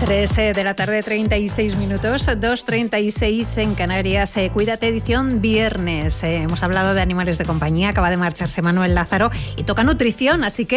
3 de la tarde, 36 minutos, 2:36 en Canarias. Cuídate, edición viernes. Hemos hablado de animales de compañía, acaba de marcharse Manuel Lázaro y toca nutrición, así que